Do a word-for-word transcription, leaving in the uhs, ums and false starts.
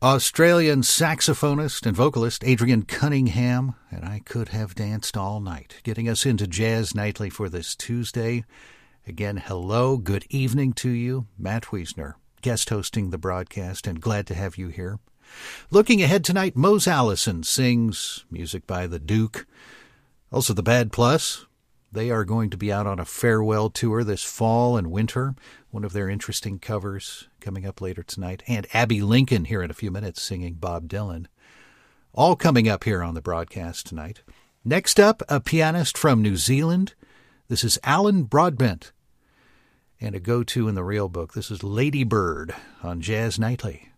Australian saxophonist and vocalist Adrian Cunningham, and I Could Have Danced All Night, getting us into Jazz Nightly for this Tuesday. Again, hello, good evening to you. Matt Wiesner, guest hosting the broadcast, and glad to have you here. Looking ahead tonight, Mose Allison sings music by the Duke. Also, the Bad Plus. They are going to be out on a farewell tour this fall and winter. One of their interesting covers coming up later tonight. And Abby Lincoln here in a few minutes singing Bob Dylan. All coming up here on the broadcast tonight. Next up, a pianist from New Zealand. This is Alan Broadbent. And a go-to in the real book. This is Lady Bird on Jazz Nightly.